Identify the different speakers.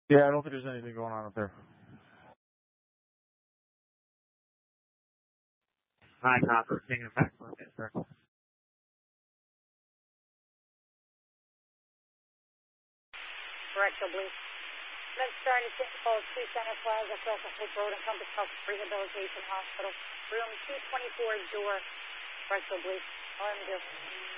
Speaker 1: Yeah, I don't think there's anything going on up there. Hi, Copper. Taking it back for a bit, sir.
Speaker 2: Correct, oblique. Then starting to call 2 Center Plaza, Fresno Heights Road, Encompass Health Rehabilitation Hospital, room 224, door, correct, oblique. RMD.